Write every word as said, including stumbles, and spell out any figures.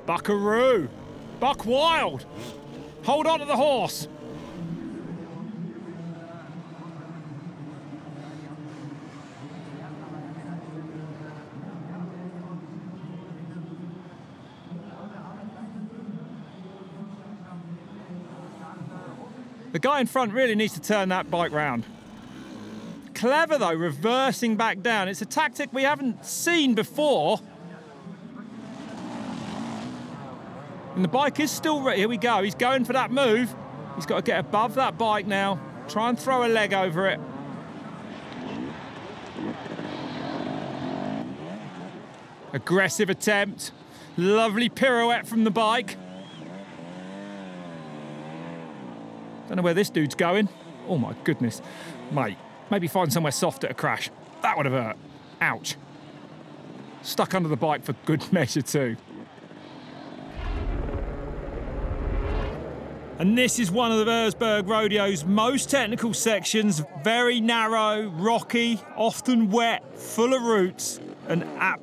Buckaroo! Buck wild! Hold on to the horse! The guy in front really needs to turn that bike round. Clever though, reversing back down. It's a tactic we haven't seen before. And the bike is still ready. Here we go. He's going for that move. He's got to get above that bike now. Try and throw a leg over it. Aggressive attempt. Lovely pirouette from the bike. Don't know where this dude's going. Oh my goodness. Mate, maybe find somewhere soft at a crash. That would have hurt. Ouch. Stuck under the bike for good measure too. And this is one of the Wurzburg Rodeo's most technical sections. Very narrow, rocky, often wet, full of roots, and absolutely